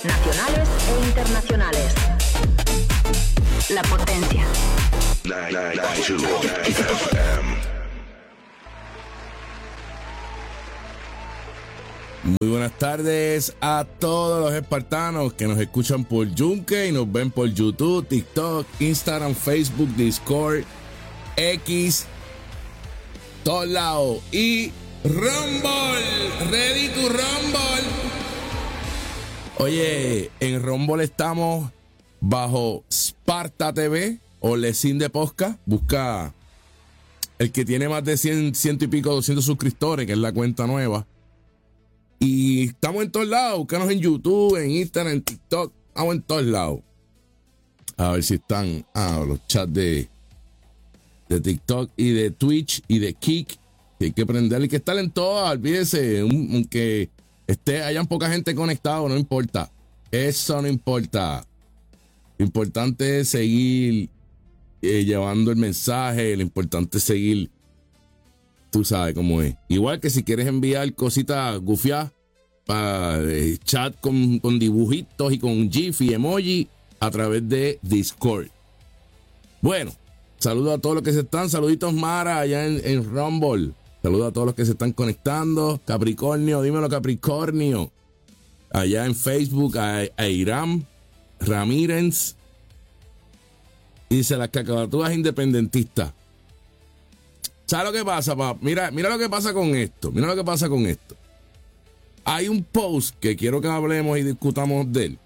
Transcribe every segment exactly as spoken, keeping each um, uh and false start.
nacionales e internacionales. La potencia. Muy buenas tardes a todos los espartanos que nos escuchan por Yunque y nos ven por YouTube, TikTok, Instagram, Facebook, Discord, X, todos lados y Rumble, ready to Rumble. Oye, en Rumble estamos bajo Sparta T V o Lecín de Posca. Busca el que tiene más de cien, ciento y pico, doscientos suscriptores, que es la cuenta nueva. Y estamos en todos lados. Búscanos en YouTube, en Instagram, en TikTok. Estamos en todos lados. A ver si están ah, los chats de, de TikTok y de Twitch y de Kik. Que hay que prenderle. Hay que estar en todas. Olvídese. Aunque esté, hayan poca gente conectada, no importa. Eso no importa. Lo importante es seguir eh, llevando el mensaje. Lo importante es seguir. Tú sabes cómo es. Igual que si quieres enviar cositas gufiadas para eh, chat con, con dibujitos y con GIF y emoji a través de Discord. Bueno, saludos a todos los que se están. Saluditos Mara allá en, en Rumble. Saludos a todos los que se están conectando. Capricornio, dímelo Capricornio. Allá en Facebook a, a Irán Ramírez. Y dice las cacabaturas independentistas. ¿Sabes lo que pasa, papá? Mira, mira lo que pasa con esto. Mira lo que pasa con esto. Hay un post que quiero que hablemos y discutamos de él.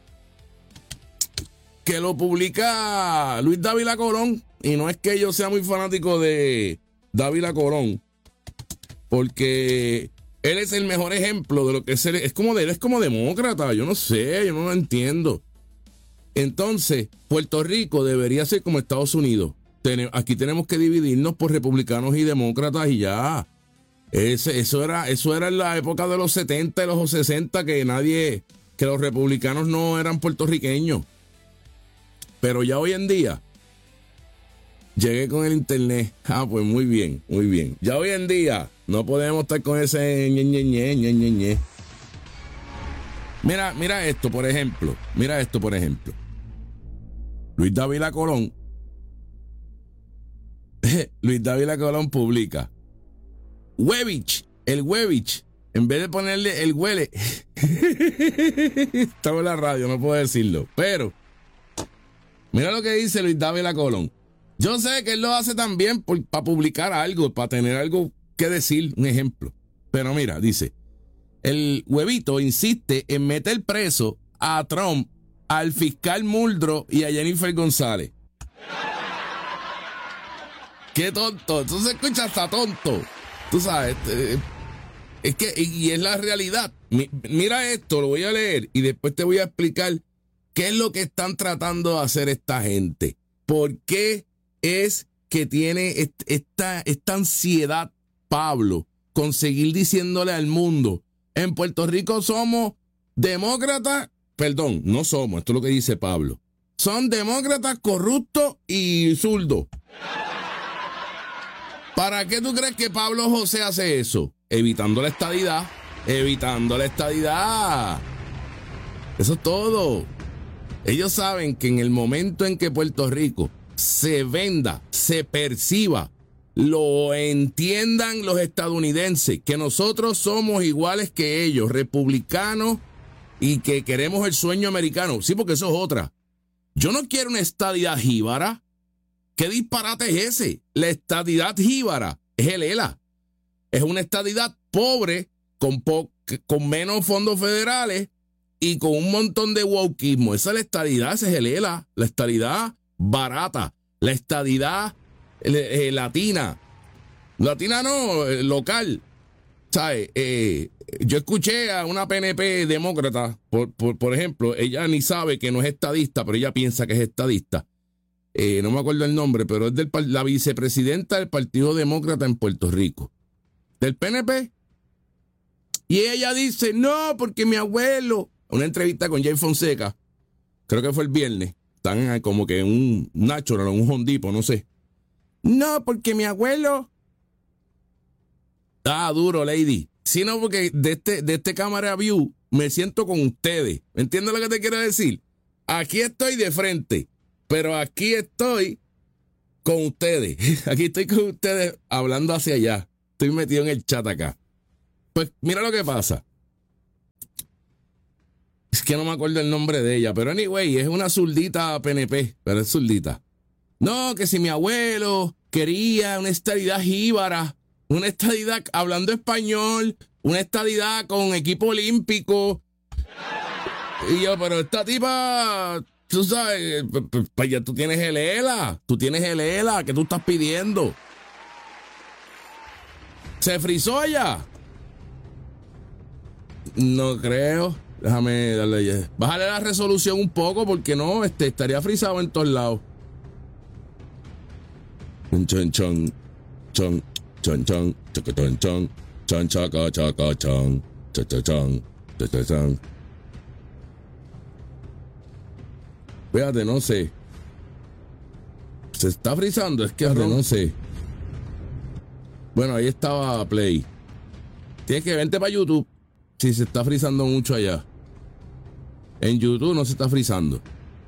Que lo publica Luis Dávila Colón. Y no es que yo sea muy fanático de Dávila Colón. Porque él es el mejor ejemplo de lo que es él. Es como, de, él es como demócrata. Yo no sé, yo no lo entiendo. Entonces, Puerto Rico debería ser como Estados Unidos. Aquí tenemos que dividirnos por republicanos y demócratas y ya. Ese, eso era, eso era en la época de los setenta y los sesenta, que nadie, que los republicanos no eran puertorriqueños. Pero ya hoy en día, llegué con el internet. Ah, pues muy bien, muy bien. Ya hoy en día no podemos estar con ese ñe, ñe, ñe, ñe, ñe, ñe. Mira, mira esto, por ejemplo. Mira esto, por ejemplo. Luis Dávila Colón. Luis Dávila Colón publica Huevich, el Huevich, en vez de ponerle el huele. Estamos en la radio, no puedo decirlo, pero mira lo que dice Luis Dávila Colón. Yo sé que él lo hace también para publicar algo, para tener algo que decir, un ejemplo. Pero mira, dice, el Huevito insiste en meter preso a Trump, al fiscal Muldrow y a Jennifer González. Qué tonto, eso se escucha hasta tonto. Tú sabes, es que, y es la realidad. Mira esto, lo voy a leer y después te voy a explicar qué es lo que están tratando de hacer esta gente. ¿Por qué es que tiene esta, esta ansiedad, Pablo, con seguir diciéndole al mundo, en Puerto Rico somos demócratas, perdón, no somos, esto es lo que dice Pablo, son demócratas corruptos y zurdos? ¿Para qué tú crees que Pablo José hace eso? Evitando la estadidad. Evitando la estadidad. Eso es todo. Ellos saben que en el momento en que Puerto Rico se venda, se perciba, lo entiendan los estadounidenses, que nosotros somos iguales que ellos, republicanos, y que queremos el sueño americano. Sí, porque eso es otra. Yo no quiero una estadidad jíbara. ¿Qué disparate es ese? La estadidad jíbara es el E L A. Es una estadidad pobre, con, po- con menos fondos federales y con un montón de wokismo. Esa es la estadidad, ese es el E L A. La estadidad barata. La estadidad eh, latina. Latina no, eh, local. ¿Sabes? Eh, yo escuché a una P N P demócrata, por, por, por ejemplo, ella ni sabe que no es estadista, pero ella piensa que es estadista. Eh, no me acuerdo el nombre, pero es del, la vicepresidenta del Partido Demócrata en Puerto Rico, del P N P. Y ella dice, no, porque mi abuelo, una entrevista con Jay Fonseca, creo que fue el viernes, están como que en un Natural, un Hondipo, no sé. No, porque mi abuelo... Ah, duro, lady. Sí, no, porque de este, de este cámara view me siento con ustedes. ¿Me entiendes lo que te quiero decir? Aquí estoy de frente, pero aquí estoy con ustedes. Aquí estoy con ustedes hablando hacia allá. Estoy metido en el chat acá. Pues mira lo que pasa. Es que no me acuerdo el nombre de ella, pero anyway, es una zurdita P N P, pero es zurdita. No, que si mi abuelo quería una estadidad jíbara, una estadidad hablando español, una estadidad con equipo olímpico. Y yo, pero esta tipa, tú sabes, pues ya tú tienes el E L A, tú tienes el E L A, ¿qué tú estás pidiendo? ¿Se frizó ya? No creo. Déjame darle ya. Bájale la resolución un poco porque no, este estaría frizado en todos lados. Chon chon chon chon chon chon chon chon chaca chaca chon chon chon chon chon. Fíjate, no sé. Se está frizando, es que no sé. Bueno, ahí estaba Play. Tienes que vente para YouTube. Si se está frizando mucho allá. En YouTube no se está frizando.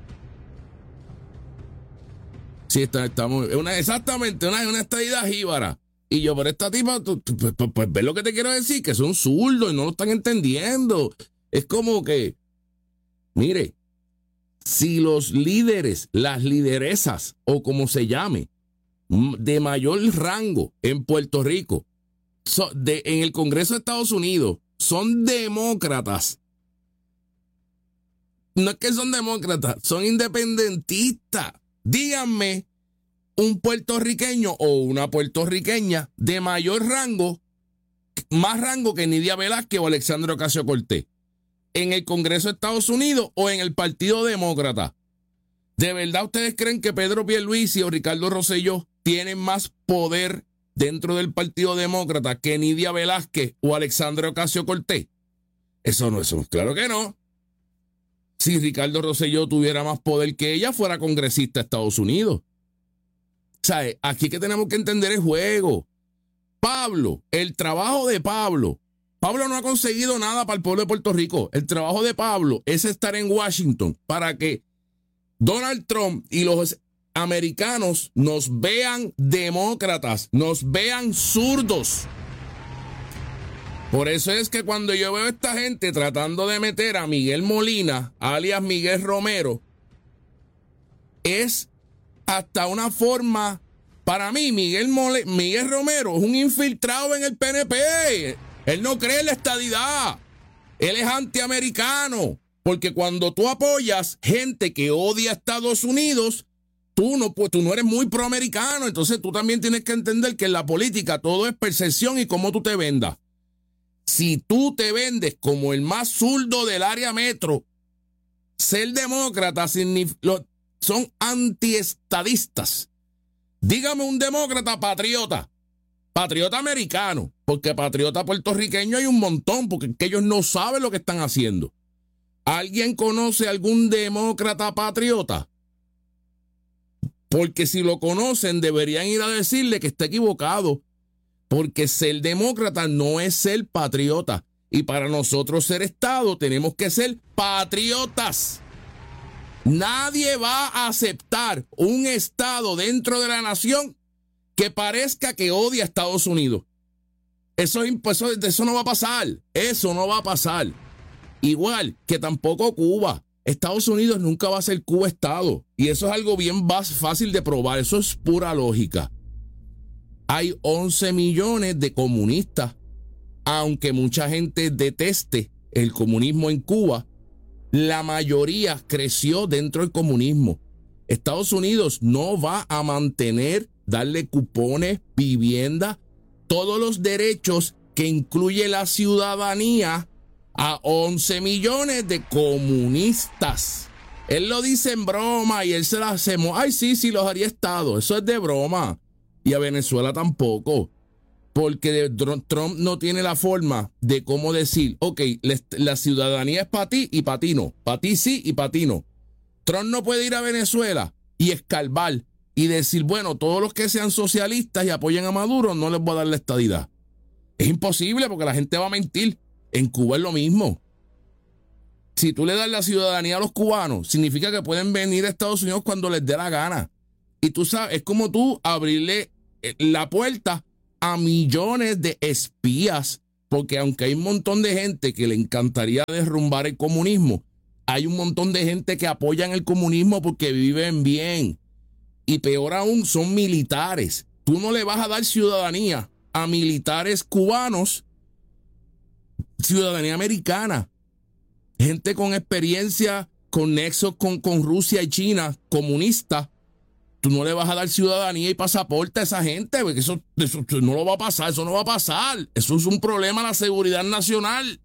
Sí, está, estamos. Una, exactamente, una, una estadidad jíbara. Y yo, por esta tipa, tú, tú, pues, pues, pues ves lo que te quiero decir, que son zurdos y no lo están entendiendo. Es como que, mire, si los líderes, las lideresas, o como se llame, de mayor rango en Puerto Rico, so, de, en el Congreso de Estados Unidos, son demócratas. No es que son demócratas, son independentistas. Díganme un puertorriqueño o una puertorriqueña de mayor rango, más rango que Nidia Velázquez o Alexandria Ocasio-Cortez, en el Congreso de Estados Unidos o en el Partido Demócrata. ¿De verdad ustedes creen que Pedro Pierluisi o Ricardo Rosselló tienen más poder dentro del Partido Demócrata que Nidia Velázquez o Alexandria Ocasio-Cortez? Eso no, eso claro que no. Si Ricardo Rosselló tuviera más poder que ella, fuera congresista de Estados Unidos. O sea, aquí que tenemos que entender el juego. Pablo, el trabajo de Pablo. Pablo no ha conseguido nada para el pueblo de Puerto Rico. El trabajo de Pablo es estar en Washington para que Donald Trump y los americanos nos vean demócratas, nos vean zurdos. Por eso es que cuando yo veo a esta gente tratando de meter a Miguel Molina, alias Miguel Romero, es hasta una forma, para mí, Miguel, Mole, Miguel Romero es un infiltrado en el P N P. Él no cree en la estadidad. Él es antiamericano. Porque cuando tú apoyas gente que odia a Estados Unidos, tú no, pues, tú no eres muy proamericano. Entonces tú también tienes que entender que en la política todo es percepción y cómo tú te vendas. Si tú te vendes como el más zurdo del área metro, ser demócrata son antiestadistas. Dígame un demócrata patriota, patriota americano, porque patriota puertorriqueño hay un montón, porque que ellos no saben lo que están haciendo. ¿Alguien conoce algún demócrata patriota? Porque si lo conocen, deberían ir a decirle que está equivocado. Porque ser demócrata no es ser patriota. Y para nosotros ser Estado tenemos que ser patriotas. Nadie va a aceptar un Estado dentro de la nación que parezca que odia a Estados Unidos. Eso, eso, eso no va a pasar. Eso no va a pasar. Igual que tampoco Cuba. Estados Unidos nunca va a ser Cuba Estado. Y eso es algo bien fácil de probar. Eso es pura lógica. Hay once millones de comunistas, aunque mucha gente deteste el comunismo en Cuba, la mayoría creció dentro del comunismo. Estados Unidos no va a mantener, darle cupones, vivienda, todos los derechos que incluye la ciudadanía a once millones de comunistas. Él lo dice en broma y él se la hacemos. Ay, sí, sí, los haría Estado. Eso es de broma. Y a Venezuela tampoco, porque Trump no tiene la forma de cómo decir, ok, la ciudadanía es para ti y para ti no, para ti sí y para ti no. Trump no puede ir a Venezuela y escarbar y decir, bueno, todos los que sean socialistas y apoyen a Maduro no les voy a dar la estadidad. Es imposible porque la gente va a mentir. En Cuba es lo mismo. si tú le das la ciudadanía a los cubanos, significa que pueden venir a Estados Unidos cuando les dé la gana. Y tú sabes, es como tú abrirle la puerta a millones de espías, porque aunque hay un montón de gente que le encantaría derrumbar el comunismo, hay un montón de gente que apoyan el comunismo porque viven bien. Y peor aún, son militares. Tú no le vas a dar ciudadanía a militares cubanos, ciudadanía americana. Gente con experiencia, con nexos con, con Rusia y China, comunista. Tú no le vas a dar ciudadanía y pasaporte a esa gente, porque eso, eso, eso no lo va a pasar, eso no va a pasar. Eso es un problema a la seguridad nacional.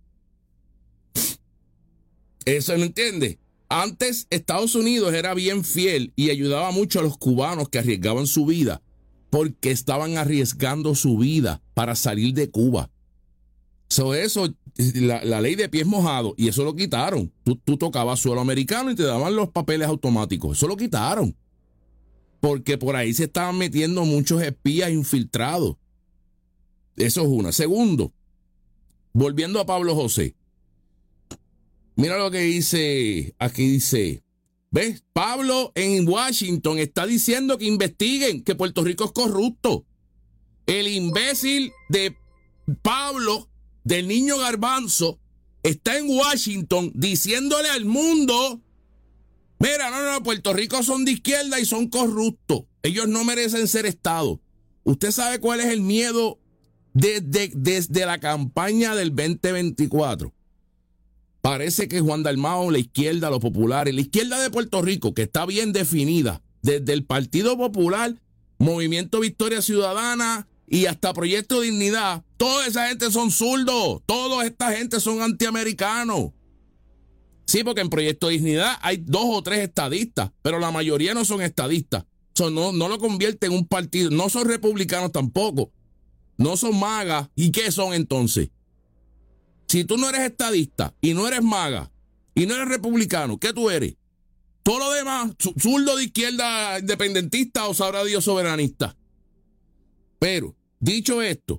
Eso no entiende. Antes Estados Unidos era bien fiel y ayudaba mucho a los cubanos que arriesgaban su vida, porque estaban arriesgando su vida para salir de Cuba. So, eso, la, la ley de pies mojados, y eso lo quitaron. Tú, tú tocabas suelo americano y te daban los papeles automáticos. Eso lo quitaron. Porque por ahí se estaban metiendo muchos espías infiltrados. Eso es una. Segundo, volviendo a Pablo José. Mira lo que dice, aquí dice, ¿ves? Pablo en Washington está diciendo que investiguen, que Puerto Rico es corrupto. El imbécil de Pablo, del niño Garbanzo, está en Washington diciéndole al mundo, mira, no, no, Puerto Rico son de izquierda y son corruptos. Ellos no merecen ser Estado. ¿Usted sabe cuál es el miedo desde, desde la campaña del veinte veinticuatro? Parece que Juan Dalmau, la izquierda, los populares, la izquierda de Puerto Rico, que está bien definida, desde el Partido Popular, Movimiento Victoria Ciudadana y hasta Proyecto Dignidad, toda esa gente son zurdos, toda esta gente son antiamericanos. Sí, porque en Proyecto Dignidad hay dos o tres estadistas, pero la mayoría no son estadistas. So, no, no lo convierte en un partido, no son republicanos tampoco, no son magas. ¿Y qué son entonces? Si tú no eres estadista y no eres maga y no eres republicano, ¿qué tú eres? Todo lo demás, zurdo de izquierda, independentista o sabrá Dios soberanista. Pero, dicho esto,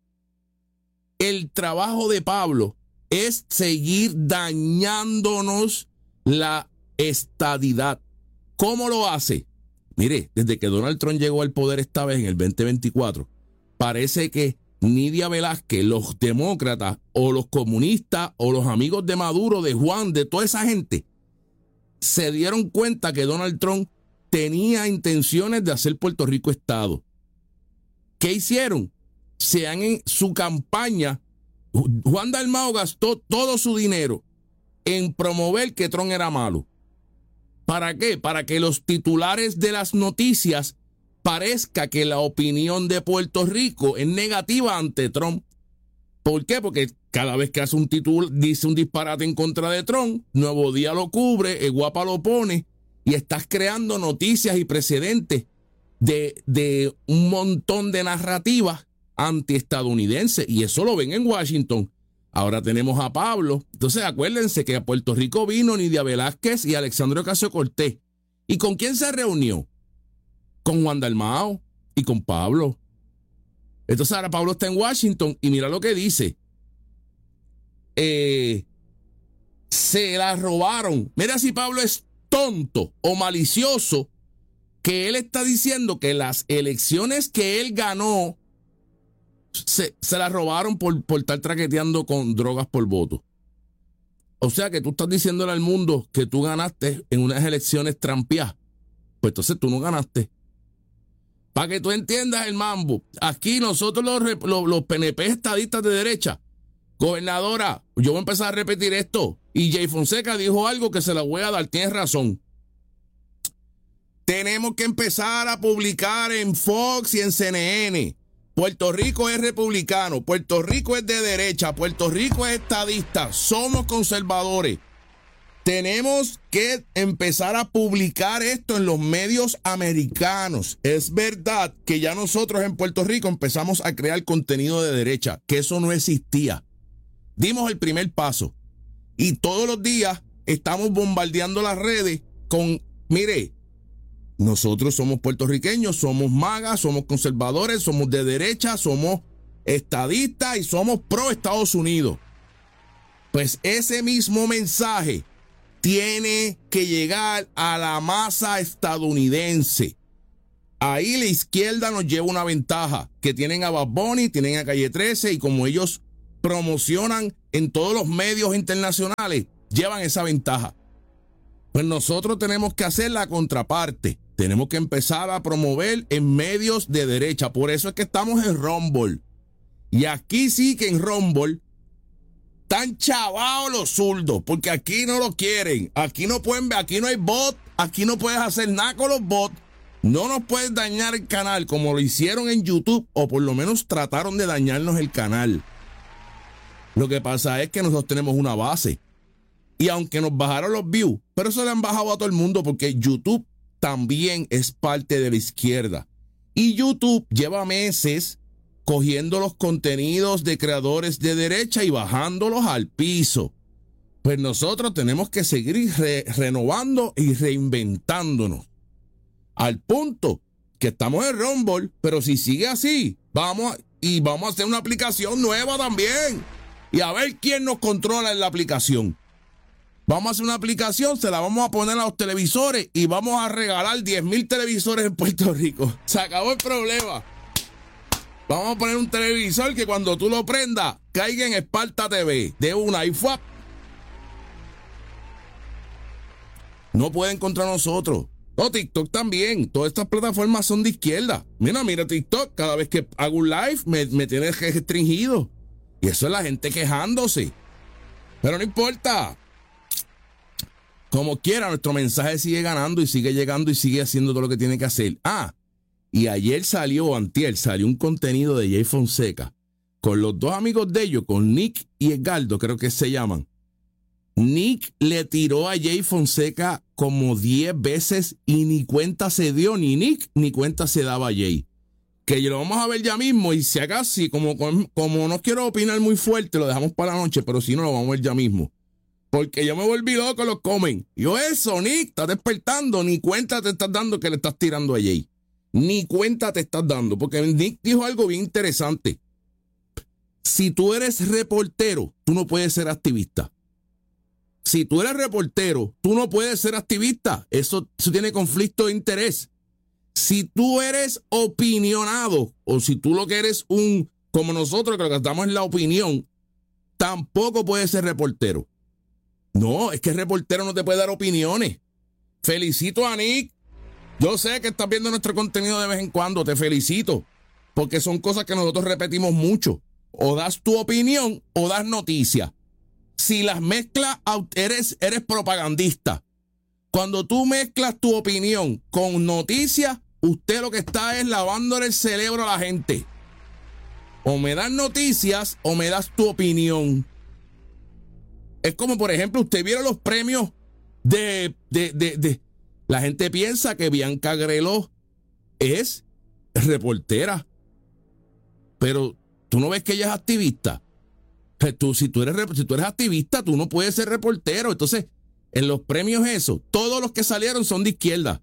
el trabajo de Pablo es seguir dañándonos la estadidad. ¿Cómo lo hace? Mire, desde que Donald Trump llegó al poder esta vez en el veinte veinticuatro, parece que Nidia Velázquez, los demócratas o los comunistas o los amigos de Maduro, de Juan, de toda esa gente, se dieron cuenta que Donald Trump tenía intenciones de hacer Puerto Rico Estado. ¿Qué hicieron? Se han en su campaña, Juan Dalmau gastó todo su dinero en promover que Trump era malo. ¿Para qué? Para que los titulares de las noticias parezca que la opinión de Puerto Rico es negativa ante Trump. ¿Por qué? Porque cada vez que hace un titular, dice un disparate en contra de Trump, Nuevo Día lo cubre, El Guapa lo pone, y estás creando noticias y precedentes de, de un montón de narrativas antiestadounidenses, y eso lo ven en Washington. Ahora tenemos a Pablo. Entonces acuérdense que a Puerto Rico vino Nidia Velázquez y Alexandria Ocasio-Cortez. ¿Y con quién se reunió? Con Juan Dalmau y con Pablo. Entonces ahora Pablo está en Washington y mira lo que dice. Eh, se la robaron. Mira si Pablo es tonto o malicioso, que él está diciendo que las elecciones que él ganó se, se las robaron por, por estar traqueteando con drogas por voto. O sea que tú estás diciéndole al mundo que tú ganaste en unas elecciones trampeadas. Pues entonces tú no ganaste. Para que tú entiendas el mambo, aquí nosotros los, los, los P N P estadistas de derecha, gobernadora, yo voy a empezar a repetir esto, y Jay Fonseca dijo algo que se la voy a dar, tienes razón. Tenemos que empezar a publicar en Fox y en C N N. Puerto Rico es republicano, Puerto Rico es de derecha, Puerto Rico es estadista, somos conservadores. Tenemos que empezar a publicar esto en los medios americanos. Es verdad que ya nosotros en Puerto Rico empezamos a crear contenido de derecha, que eso no existía. Dimos el primer paso y todos los días estamos bombardeando las redes con, mire, nosotros somos puertorriqueños, somos magas, somos conservadores, somos de derecha, somos estadistas y somos pro Estados Unidos. Pues ese mismo mensaje tiene que llegar a la masa estadounidense. Ahí la izquierda nos lleva una ventaja, que tienen a Bad Bunny, tienen a Calle trece, y como ellos promocionan en todos los medios internacionales, llevan esa ventaja. Pues nosotros tenemos que hacer la contraparte. Tenemos que empezar a promover en medios de derecha. Por eso es que estamos en Rumble. Y aquí sí que en Rumble están chavados los zurdos, porque aquí no lo quieren. Aquí no pueden ver, aquí no hay bot, aquí no puedes hacer nada con los bots. No nos puedes dañar el canal como lo hicieron en YouTube, o por lo menos trataron de dañarnos el canal. Lo que pasa es que nosotros tenemos una base. Y aunque nos bajaron los views, pero eso le han bajado a todo el mundo, porque YouTube también es parte de la izquierda. Y YouTube lleva meses cogiendo los contenidos de creadores de derecha y bajándolos al piso. Pues nosotros tenemos que seguir re- renovando y reinventándonos. Al punto que estamos en Rumble, pero si sigue así, vamos a, y vamos a hacer una aplicación nueva también. Y a ver quién nos controla en la aplicación. Vamos a hacer una aplicación, se la vamos a poner a los televisores y vamos a regalar diez mil televisores en Puerto Rico. Se acabó el problema. Vamos a poner un televisor que cuando tú lo prendas, caiga en Sparta T V. De una y ¡fuap! No pueden contra nosotros. No, TikTok también. Todas estas plataformas son de izquierda. Mira, mira TikTok. Cada vez que hago un live me, me tiene restringido. Y eso es la gente quejándose. Pero no importa. Como quiera, nuestro mensaje sigue ganando y sigue llegando y sigue haciendo todo lo que tiene que hacer. Ah, y ayer salió, antier, salió un contenido de Jay Fonseca con los dos amigos de ellos, con Nick y Edgardo, creo que se llaman. Nick le tiró a Jay Fonseca como diez veces y ni cuenta se dio, ni Nick ni cuenta se daba a Jay. Que lo vamos a ver ya mismo, y si acá sí, como, como no quiero opinar muy fuerte, lo dejamos para la noche, pero si no, lo vamos a ver ya mismo. Porque yo me volví loco, los comen. Yo, eso, Nick, estás despertando, ni cuenta te estás dando que le estás tirando a Jay. Ni cuenta te estás dando, porque Nick dijo algo bien interesante. Si tú eres reportero, tú no puedes ser activista. Si tú eres reportero, tú no puedes ser activista. Eso, eso tiene conflicto de interés. Si tú eres opinionado, o si tú lo que eres un, como nosotros, que lo que estamos en la opinión, tampoco puedes ser reportero. No, es que el reportero no te puede dar opiniones. Felicito a Nick. Yo sé que estás viendo nuestro contenido de vez en cuando. Te felicito. Porque son cosas que nosotros repetimos mucho. O das tu opinión o das noticias. Si las mezclas, eres, eres propagandista. Cuando tú mezclas tu opinión con noticias, usted lo que está es lavándole el cerebro a la gente. O me das noticias o me das tu opinión. Es como, por ejemplo, usted vieron los premios de, de, de, de... La gente piensa que Bianca Grelo es reportera. Pero tú no ves que ella es activista. Pues tú, si, tú eres, si tú eres activista, tú no puedes ser reportero. Entonces, en los premios eso, todos los que salieron son de izquierda.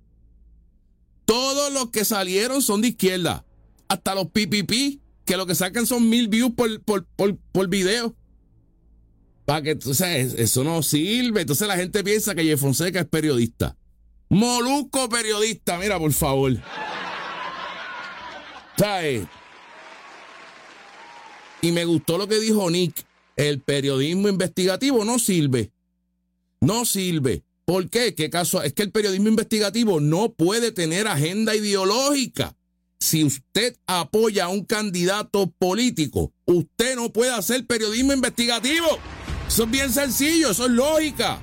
Todos los que salieron son de izquierda. Hasta los P P P, que lo que sacan son mil views por, por, por, por video. Para que, o sea, eso no sirve. Entonces la gente piensa que Jay Fonseca es periodista. Molusco periodista, mira, por favor. ¿Sabes? Y me gustó lo que dijo Nick. El periodismo investigativo no sirve. No sirve. ¿Por qué? ¿Qué caso? Es que el periodismo investigativo no puede tener agenda ideológica. Si usted apoya a un candidato político, usted no puede hacer periodismo investigativo. Eso es bien sencillo, eso es lógica.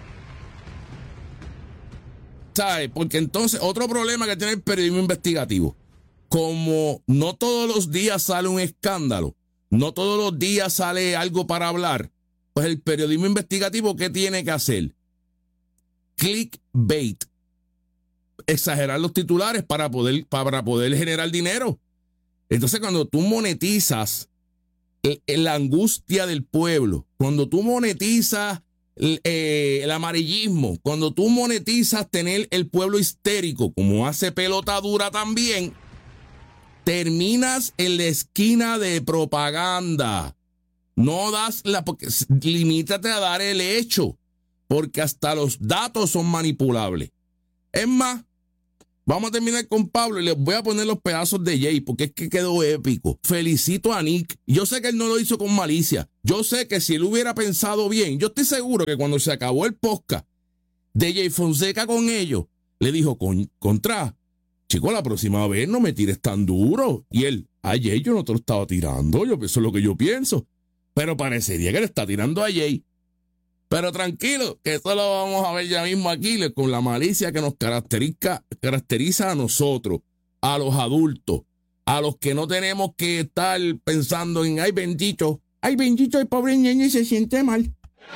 ¿Sabe? Porque entonces, otro problema que tiene el periodismo investigativo, como no todos los días sale un escándalo, no todos los días sale algo para hablar, pues el periodismo investigativo, ¿qué tiene que hacer? Clickbait. Exagerar los titulares para poder, para poder generar dinero. Entonces, cuando tú monetizas el, la angustia del pueblo, cuando tú monetizas el, eh, el amarillismo, cuando tú monetizas tener el pueblo histérico, como hace Pelota Dura también, terminas en la esquina de propaganda. No das la... Porque, limítate a dar el hecho, porque hasta los datos son manipulables. Es más, vamos a terminar con Pablo y les voy a poner los pedazos de Jay, porque es que quedó épico. Felicito a Nick. Yo sé que él no lo hizo con malicia. Yo sé que si él hubiera pensado bien, yo estoy seguro que cuando se acabó el podcast de Jay Fonseca con ellos, le dijo, con, contra, chico, la próxima vez no me tires tan duro. Y él, ay, Jay, yo no te lo estaba tirando, yo, eso es lo que yo pienso. Pero parecería que le está tirando a Jay. Pero tranquilo, que eso lo vamos a ver ya mismo aquí, con la malicia que nos caracteriza, caracteriza a nosotros, a los adultos, a los que no tenemos que estar pensando en, ay, bendito, ay, bendito, el pobre niño se siente mal.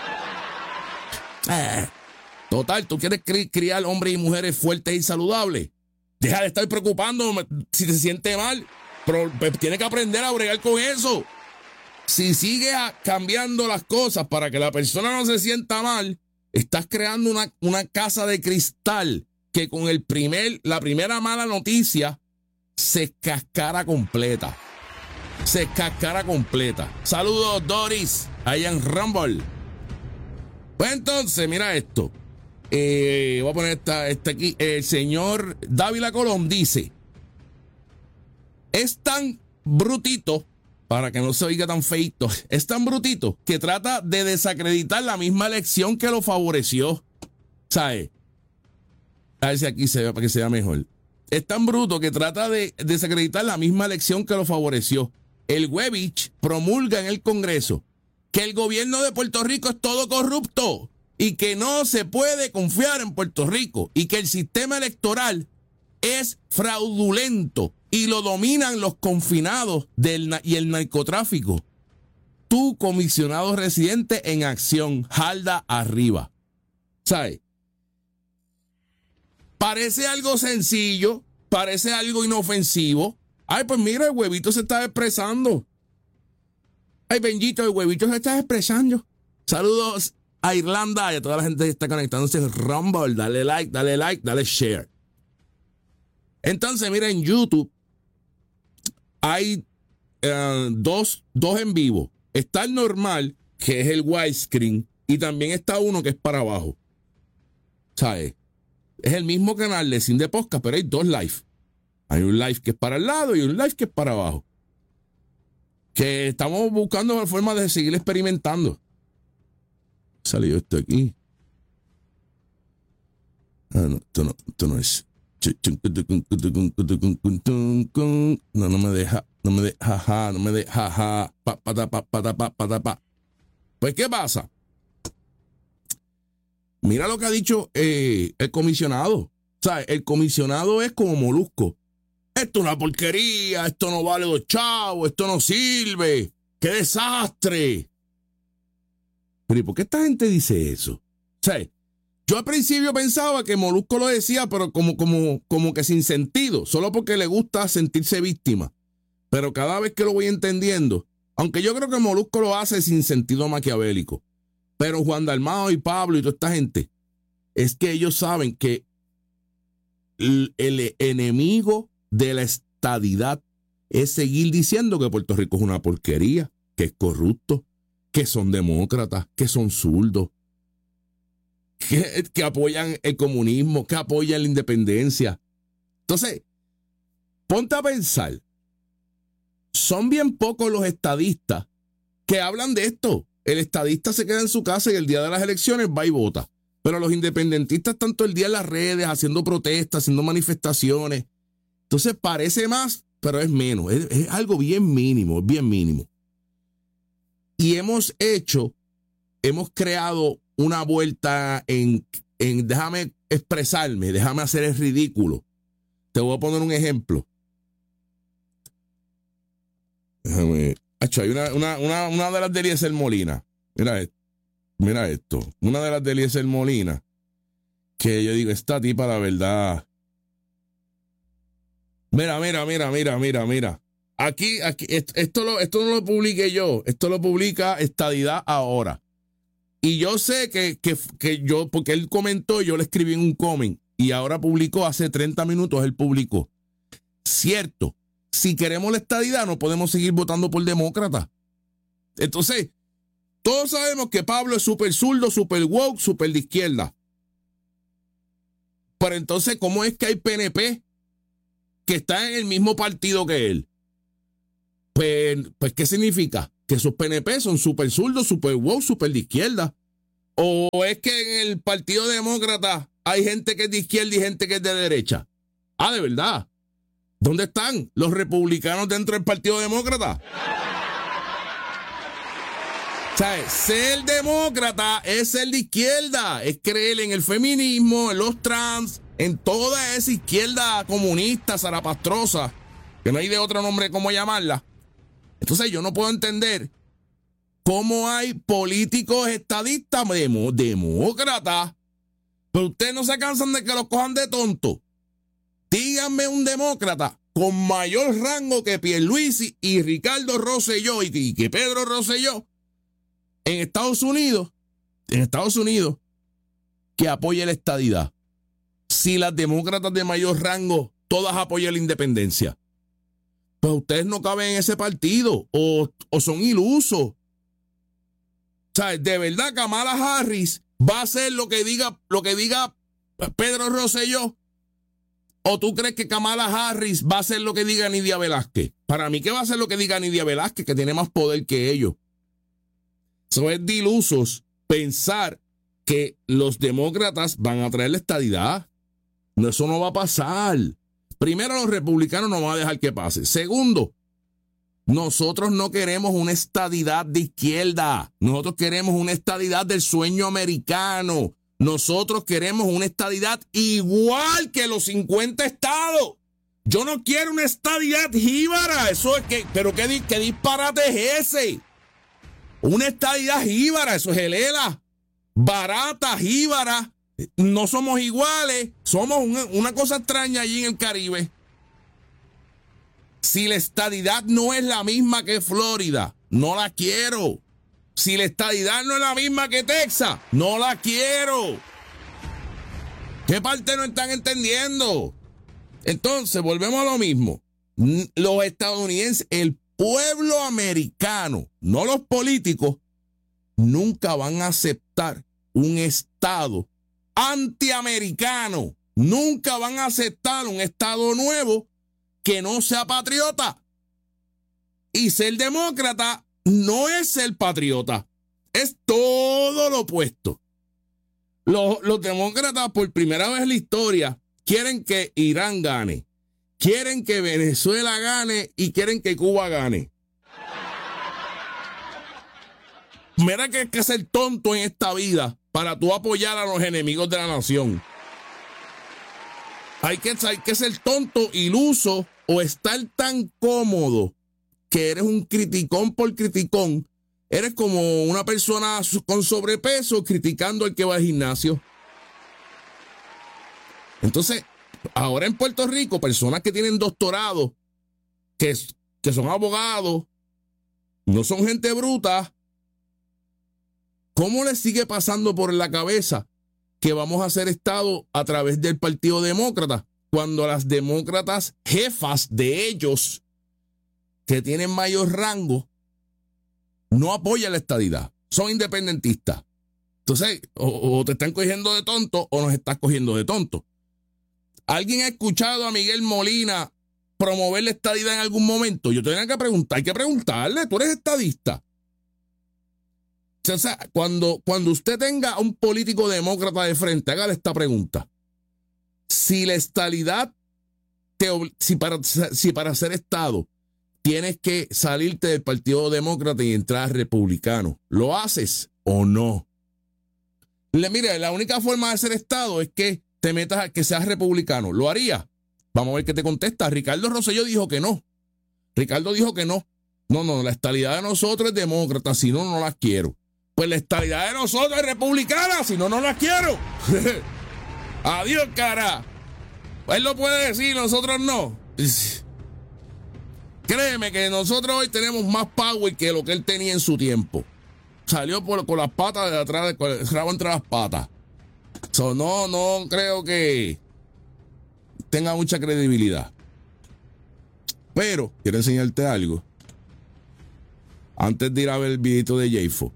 Eh, total, tú quieres cri- criar hombres y mujeres fuertes y saludables. Deja de estar preocupando si te siente mal, pero tienes que aprender a bregar con eso. Si sigues cambiando las cosas para que la persona no se sienta mal, estás creando una, una casa de cristal que con el primer, la primera mala noticia se cascara completa. Se cascara completa. Saludos, Doris. Ian Rumble. Pues entonces, mira esto. Eh, voy a poner esta, esta aquí. El señor Dávila Colón dice: es tan brutito, para que no se oiga tan feito, es tan brutito que trata de desacreditar la misma elección que lo favoreció. ¿Sabes? A ver si aquí se ve para que se vea mejor. Es tan bruto que trata de desacreditar la misma elección que lo favoreció. El Webich promulga en el Congreso que el gobierno de Puerto Rico es todo corrupto y que no se puede confiar en Puerto Rico y que el sistema electoral es fraudulento y lo dominan los confinados del, y el narcotráfico. Tu comisionado residente en acción, jalda arriba. ¿Sabes? Parece algo sencillo, parece algo inofensivo. Ay, pues mira, el huevito se está expresando. Ay, bendito, el huevito se está expresando. Saludos a Irlanda y a toda la gente que está conectándose en Rumble. Dale like, dale like, dale share. Entonces, mira, en YouTube hay uh, dos, dos en vivo. Está el normal, que es el widescreen, y también está uno que es para abajo. ¿Sabes? Es el mismo canal de Sin de Podcast, pero hay dos live. Hay un live que es para el lado y un live que es para abajo. Que estamos buscando una forma de seguir experimentando. Salió esto aquí. Ah, no, esto no, esto no es. No, no me deja, no me deja, ja, no me deja, ja, pa, pa, pa, pa, pa, pa, pa, pa. Pues, ¿qué pasa? Mira lo que ha dicho eh, el comisionado. O sea, el comisionado es como Molusco. Esto es una porquería, esto no vale dos chavos, esto no sirve. ¡Qué desastre! Pero ¿y por qué esta gente dice eso? O sea, yo al principio pensaba que Molusco lo decía, pero como, como, como que sin sentido, solo porque le gusta sentirse víctima. Pero cada vez que lo voy entendiendo, aunque yo creo que Molusco lo hace sin sentido maquiavélico, pero Juan Dalmao y Pablo y toda esta gente, es que ellos saben que el, el enemigo de la estadidad es seguir diciendo que Puerto Rico es una porquería, que es corrupto, que son demócratas, que son zurdos, que, que apoyan el comunismo, que apoyan la independencia. Entonces, ponte a pensar, son bien pocos los estadistas que hablan de esto. El estadista se queda en su casa y el día de las elecciones va y vota. Pero los independentistas están todo el día en las redes haciendo protestas, haciendo manifestaciones. Entonces parece más, pero es menos. Es, es algo bien mínimo, es bien mínimo. Y hemos hecho, hemos creado una vuelta en, en déjame expresarme, déjame hacer el ridículo. Te voy a poner un ejemplo. Déjame. Acho, hay una, una, una, una de las de Eliezer Molina. Mira esto. Mira esto. Una de las de Eliezer Molina. Que yo digo, esta tipa, la verdad. Mira, mira, mira, mira, mira, mira. Aquí, aquí, esto, esto, lo, esto no lo publiqué yo. Esto lo publica Estadidad Ahora. Y yo sé que, que, que yo, porque él comentó, yo le escribí en un comment. Y ahora publicó, hace treinta minutos él publicó. Cierto. Si queremos la estadidad, no podemos seguir votando por demócratas. Entonces, todos sabemos que Pablo es súper zurdo, súper woke, súper de izquierda. Pero entonces, ¿cómo es que hay P N P que están en el mismo partido que él? Pues, pues ¿qué significa? Que esos P N P son súper zurdos, súper woke, súper de izquierda. ¿O es que en el Partido Demócrata hay gente que es de izquierda y gente que es de derecha? Ah, ¿de verdad? ¿Dónde están los republicanos dentro del Partido Demócrata? O sea, ser demócrata es ser de izquierda, es creer en el feminismo, en los trans, en toda esa izquierda comunista, zarapastrosa, que no hay de otro nombre cómo llamarla. Entonces yo no puedo entender cómo hay políticos estadistas demo, demócratas, pero ustedes no se cansan de que los cojan de tonto. Díganme un demócrata con mayor rango que Pierluisi y Ricardo Rosselló y, y que Pedro Rosselló en Estados Unidos, en Estados Unidos, que apoye la estadidad. Si las demócratas de mayor rango todas apoyan la independencia, pues ustedes no caben en ese partido o, o son ilusos. O sea, de verdad Kamala Harris va a hacer lo que diga, lo que diga Pedro Rosselló. ¿O tú crees que Kamala Harris va a hacer lo que diga Nidia Velázquez? Para mí, ¿qué va a hacer lo que diga Nidia Velázquez, que tiene más poder que ellos? Eso es de ilusos pensar que los demócratas van a traer la estadidad. No, eso no va a pasar. Primero, los republicanos no van a dejar que pase. Segundo, nosotros no queremos una estadidad de izquierda. Nosotros queremos una estadidad del sueño americano. Nosotros queremos una estadidad igual que los cincuenta estados. Yo no quiero una estadidad jíbara. Eso es que, pero qué, qué disparate es ese. Una estadidad jíbara, eso es helela. Barata, jíbara. No somos iguales. Somos una, una cosa extraña allí en el Caribe. Si la estadidad no es la misma que Florida, no la quiero. Si la estadidad no es la misma que Texas, no la quiero. ¿Qué parte no están entendiendo? Entonces, volvemos a lo mismo. Los estadounidenses, el pueblo americano, no los políticos, nunca van a aceptar un estado antiamericano. Nunca van a aceptar un estado nuevo que no sea patriota. Y ser demócrata no es ser patriota, es todo lo opuesto. Los, los demócratas por primera vez en la historia quieren que Irán gane, quieren que Venezuela gane y quieren que Cuba gane. Mira que hay que ser tonto en esta vida para tú apoyar a los enemigos de la nación. Hay que, hay que ser tonto, iluso o estar tan cómodo que eres un criticón por criticón. Eres como una persona con sobrepeso criticando al que va al gimnasio. Entonces, ahora en Puerto Rico, personas que tienen doctorado, que, que son abogados, no son gente bruta, ¿cómo les sigue pasando por la cabeza que vamos a hacer Estado a través del Partido Demócrata? Cuando las demócratas jefas de ellos, que tienen mayor rango, no apoyan la estadidad, son independentistas. Entonces, o, o te están cogiendo de tonto o nos estás cogiendo de tonto. ¿Alguien ha escuchado a Miguel Molina promover la estadidad en algún momento? Yo tenía que preguntar, hay que preguntarle, ¿tú eres estadista? O sea, cuando, cuando usted tenga a un político demócrata de frente, hágale esta pregunta. Si la estadidad, te, si, para, si para ser Estado tienes que salirte del Partido Demócrata y entrar al Republicano, ¿lo haces o no? Le, mire, la única forma de ser Estado es que te metas a que seas republicano. ¿Lo haría? Vamos a ver qué te contesta. Ricardo Rosselló dijo que no. Ricardo dijo que no. No, no, la estadidad de nosotros es demócrata, si no, no la quiero. Pues la estadidad de nosotros es republicana, si no, no la quiero. Adiós, cara. Él lo puede decir, nosotros no. Créeme que nosotros hoy tenemos más power que lo que él tenía en su tiempo. Salió por, con las patas de atrás, con el rabo entre las patas. So, no, no creo que tenga mucha credibilidad. Pero quiero enseñarte algo. Antes de ir a ver el videito de J-Fo.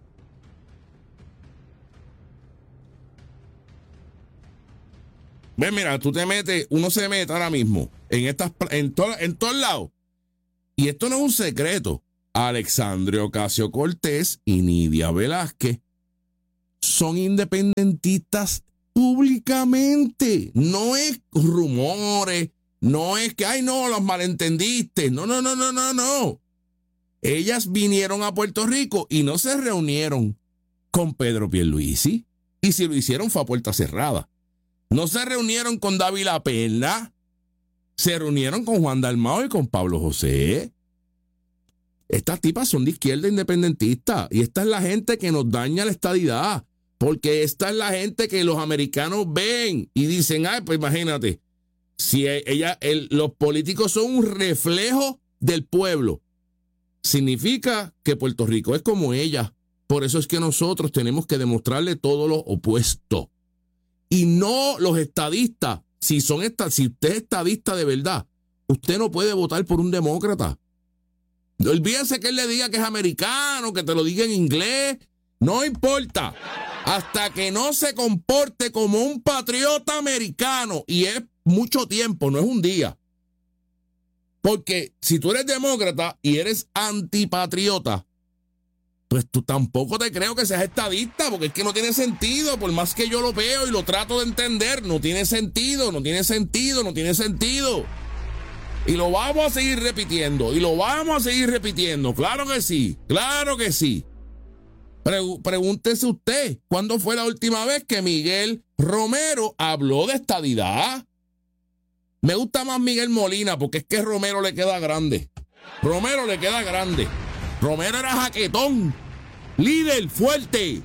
Ven, mira, tú te metes, uno se mete ahora mismo en estas, en, to, en todos lados. Y esto no es un secreto. Alexandria Ocasio-Cortez y Nidia Velázquez son independentistas públicamente. No es rumores, no es que, ay, no, los malentendiste. No, no, no, no, no, no. Ellas vinieron a Puerto Rico y no se reunieron con Pedro Pierluisi. Y si lo hicieron fue a puerta cerrada. No se reunieron con Dávila Perla. Se reunieron con Juan Dalmau y con Pablo José. Estas tipas son de izquierda independentista. Y esta es la gente que nos daña la estadidad. Porque esta es la gente que los americanos ven y dicen, ay, pues imagínate, si ella, el, los políticos son un reflejo del pueblo, significa que Puerto Rico es como ella. Por eso es que nosotros tenemos que demostrarle todo lo opuesto. Y no los estadistas. Si son esta, si usted es estadista de verdad, usted no puede votar por un demócrata. Olvídense que él le diga que es americano, que te lo diga en inglés. No importa. Hasta que no se comporte como un patriota americano. Y es mucho tiempo, no es un día. Porque si tú eres demócrata y eres antipatriota, pues tú tampoco te creo que seas estadista, porque es que no tiene sentido, por más que yo lo veo y lo trato de entender, no tiene sentido, no tiene sentido, no tiene sentido. Y lo vamos a seguir repitiendo, y lo vamos a seguir repitiendo, claro que sí, claro que sí. Pre- pregúntese usted, ¿cuándo fue la última vez que Miguel Romero habló de estadidad? Me gusta más Miguel Molina, porque es que Romero le queda grande. Romero le queda grande. Romero era jaquetón, líder, fuerte.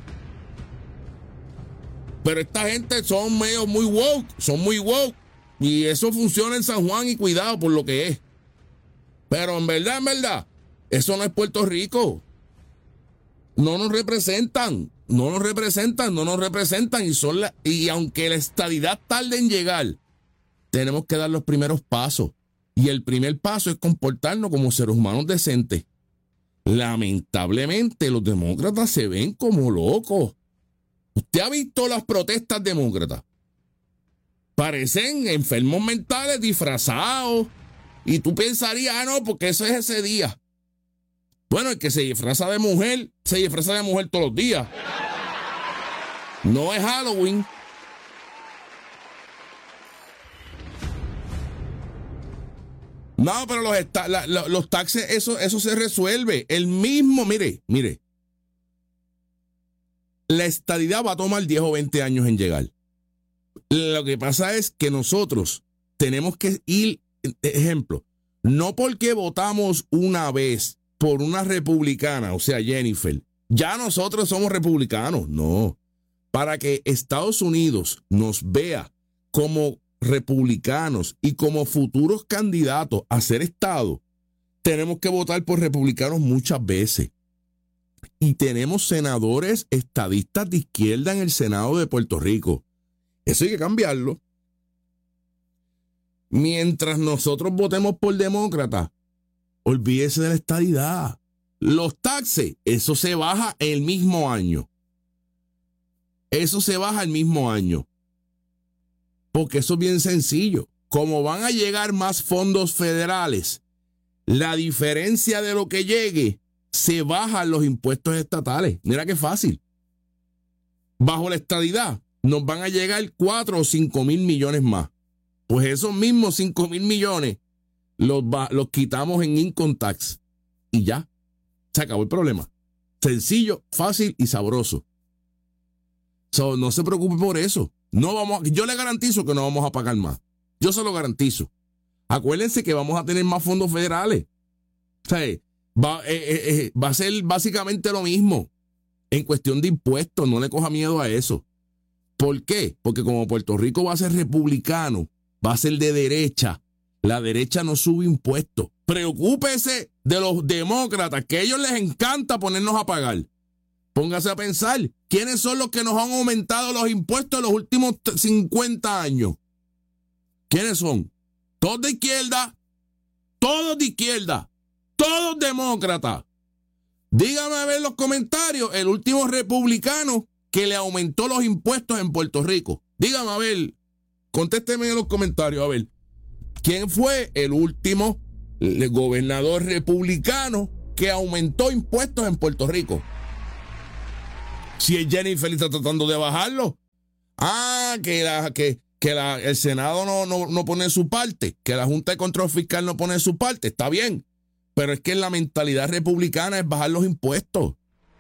Pero esta gente son medio muy woke, son muy woke. Y eso funciona en San Juan y cuidado por lo que es. Pero en verdad, en verdad, eso no es Puerto Rico. No nos representan, no nos representan, no nos representan. Y, son la, y aunque la estadidad tarde en llegar, tenemos que dar los primeros pasos. Y el primer paso es comportarnos como seres humanos decentes. Lamentablemente, los demócratas se ven como locos. ¿Usted ha visto las protestas demócratas? Parecen enfermos mentales disfrazados. Y tú pensarías, ah, no, porque eso es ese día. Bueno, el que se disfraza de mujer, se disfraza de mujer todos los días. No es Halloween. No, pero los, esta, la, la, los taxes, eso, eso se resuelve. El mismo, mire, mire. La estadidad va a tomar diez o veinte años en llegar. Lo que pasa es que nosotros tenemos que ir, ejemplo, no porque votamos una vez por una republicana, o sea, Jennifer, ya nosotros somos republicanos. No. Para que Estados Unidos nos vea como republicanos y como futuros candidatos a ser Estado, tenemos que votar por republicanos muchas veces. Y tenemos senadores estadistas de izquierda en el Senado de Puerto Rico. Eso hay que cambiarlo. Mientras nosotros votemos por demócrata, olvídese de la estadidad. Los taxes, eso se baja el mismo año. Eso se baja el mismo año. Porque eso es bien sencillo. Como van a llegar más fondos federales, la diferencia de lo que llegue, se bajan los impuestos estatales. Mira qué fácil. Bajo la estadidad, nos van a llegar cuatro o cinco mil millones más. Pues esos mismos cinco mil millones los, va, los quitamos en income tax. Y ya, se acabó el problema. Sencillo, fácil y sabroso. So, no se preocupe por eso. No vamos, yo le garantizo que no vamos a pagar más. Yo se lo garantizo. Acuérdense que vamos a tener más fondos federales. O sea, va, eh, eh, eh, va a ser básicamente lo mismo en cuestión de impuestos. No le coja miedo a eso. ¿Por qué? Porque como Puerto Rico va a ser republicano, va a ser de derecha, la derecha no sube impuestos. Preocúpese de los demócratas, que a ellos les encanta ponernos a pagar. Póngase a pensar, ¿quiénes son los que nos han aumentado los impuestos en los últimos cincuenta años? ¿Quiénes son? Todos de izquierda, todos de izquierda, todos demócratas. Dígame a ver en los comentarios el último republicano que le aumentó los impuestos en Puerto Rico. Dígame a ver, contésteme en los comentarios a ver, ¿quién fue el último el gobernador republicano que aumentó impuestos en Puerto Rico? Si es Jennifer y está tratando de bajarlo. Ah, que, la, que, que la, el Senado no, no, no pone su parte, que la Junta de Control Fiscal no pone su parte, está bien. Pero es que la mentalidad republicana es bajar los impuestos.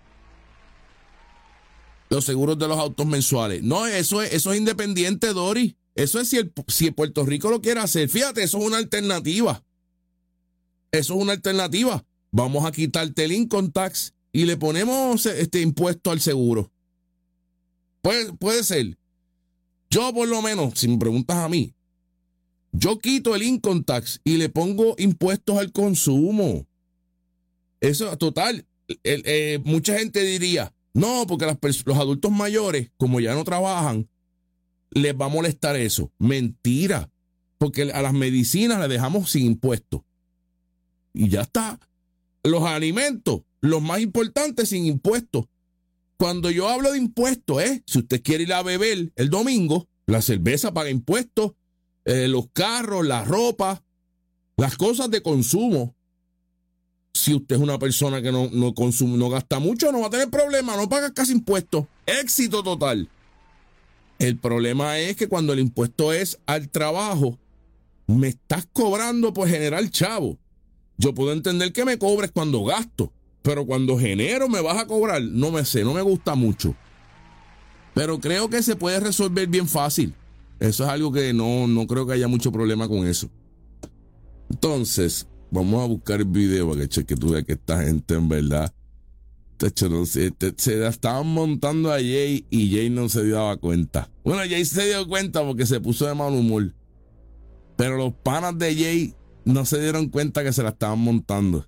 Los seguros de los autos mensuales. No, eso es, eso es independiente, Doris. Eso es si, el, si Puerto Rico lo quiere hacer. Fíjate, eso es una alternativa. Eso es una alternativa. Vamos a quitarte el income tax y le ponemos este impuesto al seguro. Puede, puede ser. Yo, por lo menos, si me preguntas a mí, yo quito el income tax y le pongo impuestos al consumo. Eso, total. El, eh, mucha gente diría, no, porque las los adultos mayores, como ya no trabajan, les va a molestar eso. Mentira. Porque a las medicinas les dejamos sin impuestos. Y ya está. Los alimentos, los más importantes, sin impuestos. Cuando yo hablo de impuestos, ¿eh? Si usted quiere ir a beber el domingo, la cerveza paga impuestos, eh, los carros, la ropa, las cosas de consumo. Si usted es una persona que no, no consume, no gasta mucho, no va a tener problema, no paga casi impuestos. Éxito total. El problema es que cuando el impuesto es al trabajo, me estás cobrando por generar chavo. Yo puedo entender que me cobres cuando gasto, pero cuando genero me vas a cobrar, no me sé, no me gusta mucho. Pero creo que se puede resolver bien fácil. Eso es algo que no, no creo que haya mucho problema con eso. Entonces, vamos a buscar el video para que cheque tú veas que esta gente en verdad te, no sé, te, se la estaban montando a Jay y Jay no se daba cuenta. Bueno, Jay se dio cuenta porque se puso de mal humor. Pero los panas de Jay no se dieron cuenta que se la estaban montando.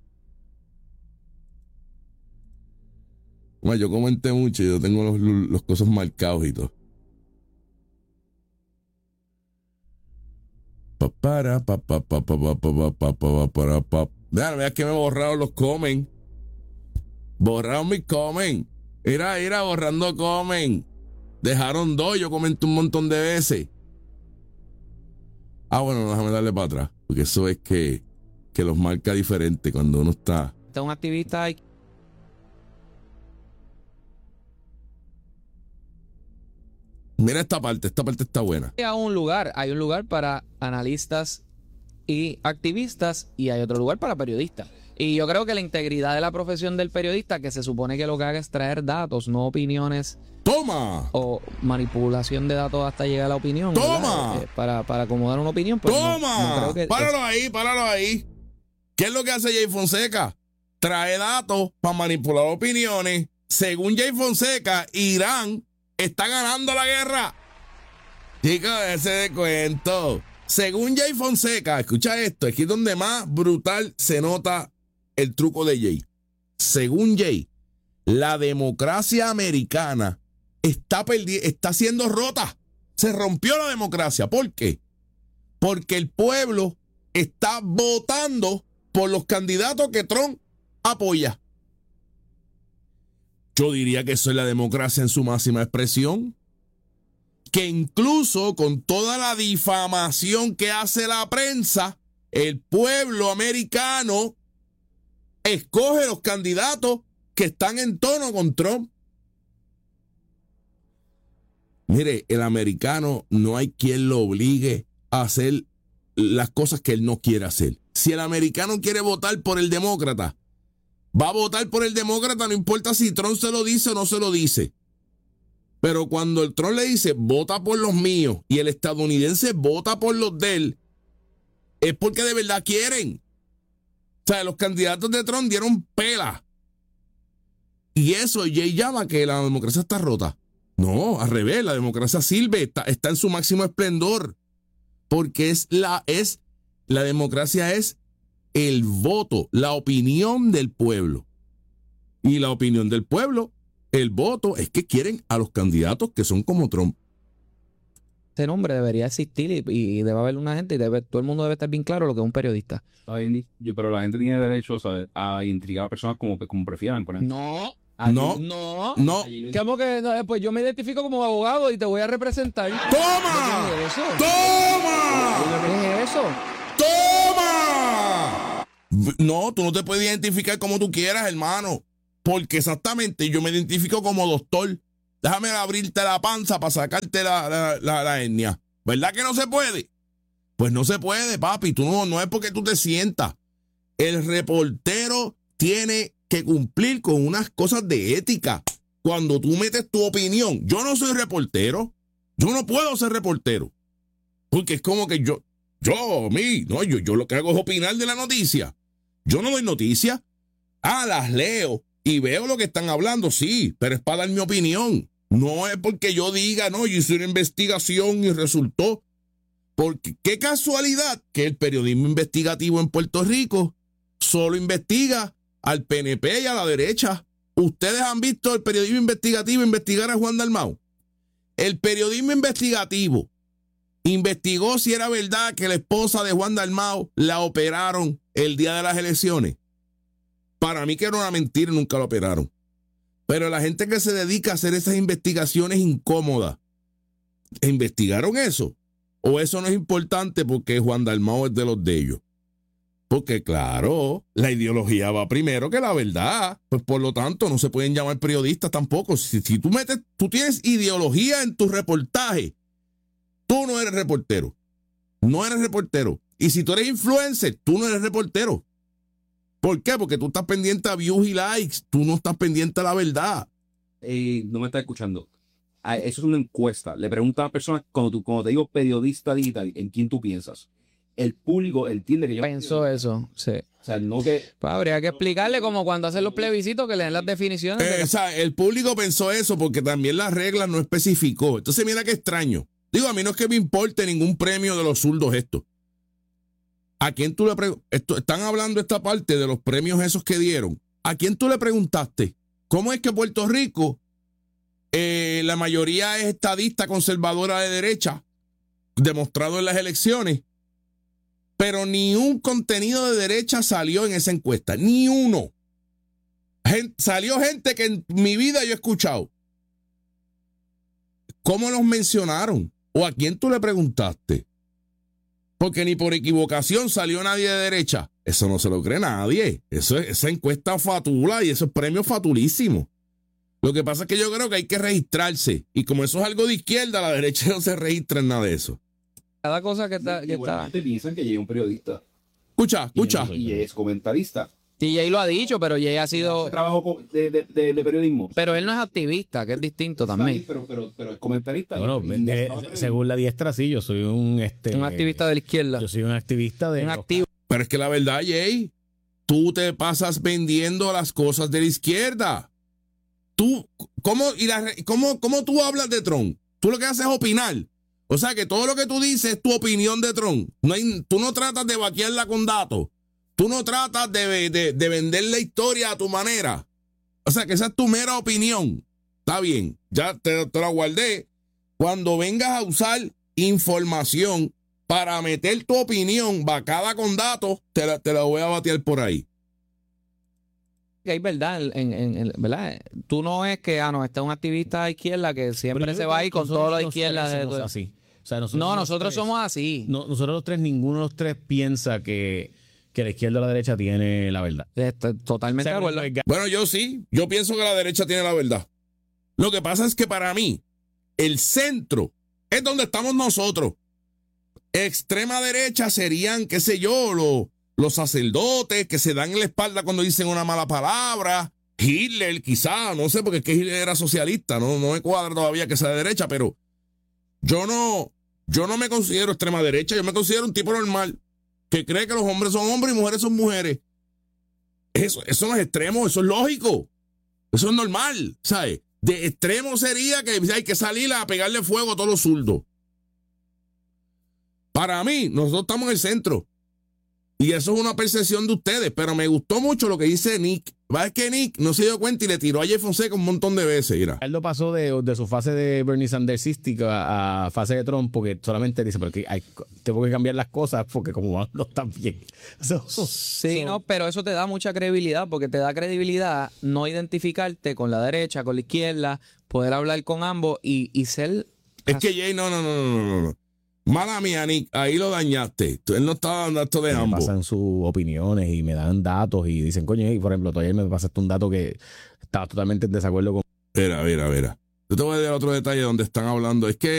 Bueno, yo comenté mucho y yo tengo los, los cosas marcados y todo. Para, pa, pa, pa, pa, pa, pa, pa, pa, pa, pa. Vean, vean que me borraron los comen. Borraron mis comen. Mira, mira, borrando comen. Dejaron dos, yo comenté un montón de veces. Ah, bueno, déjame darle para atrás. Porque eso es que, que los marca diferente cuando uno está. Está un activista ahí. Mira esta parte, esta parte está buena. Hay un lugar, hay un lugar para analistas y activistas y hay otro lugar para periodistas. Y yo creo que la integridad de la profesión del periodista, que se supone que lo que haga es traer datos, no opiniones. ¡Toma! O manipulación de datos hasta llegar a la opinión. ¡Toma! Eh, para, para acomodar una opinión. Pues ¡Toma! No, no creo que páralo es... ahí, páralo ahí. ¿Qué es lo que hace Jay Fonseca? Trae datos para manipular opiniones. Según Jay Fonseca, Irán está ganando la guerra. Chicos, ese de cuento. Según Jay Fonseca, escucha esto, aquí es donde más brutal se nota el truco de Jay. Según Jay, la democracia americana está, perdi- está siendo rota. Se rompió la democracia. ¿Por qué? Porque el pueblo está votando por los candidatos que Trump apoya. Yo diría que eso es la democracia en su máxima expresión. Que incluso con toda la difamación que hace la prensa, el pueblo americano escoge los candidatos que están en tono con Trump. Mire, el americano no hay quien lo obligue a hacer las cosas que él no quiere hacer. Si el americano quiere votar por el demócrata, va a votar por el demócrata, no importa si Trump se lo dice o no se lo dice. Pero cuando el Trump le dice, vota por los míos, y el estadounidense vota por los de él, es porque de verdad quieren. O sea, los candidatos de Trump dieron pela. Y eso Jay llama que la democracia está rota. No, al revés, la democracia sirve, está, está en su máximo esplendor. Porque es la, es, la democracia es el voto, la opinión del pueblo. Y la opinión del pueblo, el voto, es que quieren a los candidatos que son como Trump. Ese nombre debería existir y, y debe haber una gente y debe, todo el mundo debe estar bien claro lo que es un periodista. Ay, yo- Pero la gente tiene derecho, ¿sabes?, a intrigar a personas como, como prefieran. Por ejemplo. No, No, no. no. ¿Cómo que no? Pues yo me identifico como abogado y te voy a representar. ¡Toma! ¿Qué es eso? ¡Toma! ¿Qué es eso? ¡Toma! No, tú no te puedes identificar como tú quieras, hermano. Porque exactamente yo me identifico como doctor. Déjame abrirte la panza para sacarte la, la, la, la hernia. ¿Verdad que no se puede? Pues no se puede, papi. Tú no, no es porque tú te sientas. El reportero tiene que cumplir con unas cosas de ética. Cuando tú metes tu opinión, yo no soy reportero. Yo no puedo ser reportero. Porque es como que yo, yo, mí, no, yo, yo lo que hago es opinar de la noticia. Yo no doy noticias. Ah, las leo y veo lo que están hablando, sí, pero es para dar mi opinión. No es porque yo diga, no, yo hice una investigación y resultó. Porque qué casualidad que el periodismo investigativo en Puerto Rico solo investiga al P N P y a la derecha. ¿Ustedes han visto el periodismo investigativo investigar a Juan Dalmau? El periodismo investigativo investigó si era verdad que la esposa de Juan Dalmau la operaron el día de las elecciones. Para mí que era una mentira, nunca la operaron. Pero la gente que se dedica a hacer esas investigaciones incómodas, ¿investigaron eso? ¿O eso no es importante porque Juan Dalmau es de los de ellos? Porque claro, la ideología va primero que la verdad. Pues por lo tanto no se pueden llamar periodistas tampoco. Si, si tú metes, tú tienes ideología en tu reportaje, tú no eres reportero. No eres reportero. Y si tú eres influencer, tú no eres reportero. ¿Por qué? Porque tú estás pendiente a views y likes. Tú no estás pendiente a la verdad. Eh, no me estás escuchando. Ah, eso es una encuesta. Le preguntan a personas, cuando, tú, cuando te digo periodista digital, ¿en quién tú piensas? El público entiende que yo... Pensó eso, sí. O sea, no que... Pues habría que explicarle como cuando hacen los plebiscitos que leen las definiciones. Eh, de o sea, el público pensó eso porque también las reglas no especificó. Entonces mira qué extraño. Digo, a mí no es que me importe ningún premio de los zurdos esto. ¿A quién tú le preguntaste? Están hablando esta parte de los premios esos que dieron. ¿A quién tú le preguntaste? ¿Cómo es que Puerto Rico, eh, la mayoría es estadista conservadora de derecha, demostrado en las elecciones, pero ni un contenido de derecha salió en esa encuesta? Ni uno. Gente, salió gente que en mi vida yo he escuchado. ¿Cómo los mencionaron? ¿O a quién tú le preguntaste? Porque ni por equivocación salió nadie de derecha. Eso no se lo cree nadie. Eso es, esa encuesta fatula y esos premios fatulísimos. Lo que pasa es que yo creo que hay que registrarse. Y como eso es algo de izquierda, la derecha no se registra en nada de eso. cada cosa que está. Que está. Igualmente piensan que Jay es un periodista. Escucha, escucha. Y, y es comentarista. Y Jay lo ha dicho, pero Jay ha sido. Trabajo de, de, de, de periodismo. Pero él no es activista, que es distinto Está también. ahí, Pero, pero, pero es comentarista. Bueno, Y- de- y- según la diestra, sí, yo soy un este Un activista de la izquierda. Yo soy un activista de Un los- activo. Pero es que la verdad, Jay, tú te pasas vendiendo las cosas de la izquierda. Tú, ¿cómo, y la, cómo, cómo tú hablas de Trump? Tú lo que haces es opinar. O sea que todo lo que tú dices es tu opinión de Trump. No hay, tú no tratas de vaquearla con datos. Tú no tratas de, de, de vender la historia a tu manera. O sea que esa es tu mera opinión. Está bien, ya te, te la guardé. Cuando vengas a usar información para meter tu opinión vacada con datos, te la, te la voy a batear por ahí. Que hay verdad, en, en, en- ¿verdad? Tú no es que, ah, no, este es un activista de izquierda que siempre Pero yo se creo va que ahí con nosotros todo lo de los izquierda. tres de- somos así. O sea, nosotros no, los nosotros tres- somos así. no, nosotros los tres, ninguno de los tres piensa que, que la izquierda o la derecha tiene la verdad. Estoy totalmente de O sea, acuerdo. el- Bueno, yo sí, yo pienso que la derecha tiene la verdad. Lo que pasa es que para mí, el centro es donde estamos nosotros. Extrema derecha serían, qué sé yo, los, los sacerdotes que se dan en la espalda cuando dicen una mala palabra. Hitler, quizá, no sé, porque es que Hitler era socialista, no, no me cuadra todavía que sea de derecha, pero yo no, yo no me considero extrema derecha, yo me considero un tipo normal que cree que los hombres son hombres y mujeres son mujeres. Eso, eso no es extremo, eso es lógico. Eso es normal, ¿sabes? De extremo sería que hay que salir a pegarle fuego a todos los zurdos. Para mí, nosotros estamos en el centro. Y eso es una percepción de ustedes, pero me gustó mucho lo que dice Nick. Va, es que Nick no se dio cuenta y le tiró a Jay Fonseca un montón de veces, mira. Él lo pasó de, de su fase de Bernie Sandersística a fase de Trump porque solamente dice, porque hay, tengo que cambiar las cosas porque como van no están bien. So, so, Sí, so, no, pero eso te da mucha credibilidad porque te da credibilidad no identificarte con la derecha, con la izquierda, poder hablar con ambos y, y ser... Es que Jay, no, no, no, no, no, no. Mala mía, Nick, ahí lo dañaste. Tú- Él no estaba dando esto de me ambos. pasan sus opiniones y me dan datos y dicen, coño, y por ejemplo, tú ayer me pasaste un dato que estaba totalmente en desacuerdo con Mira, mira, mira. Yo te voy a dar otro detalle donde están hablando. Es que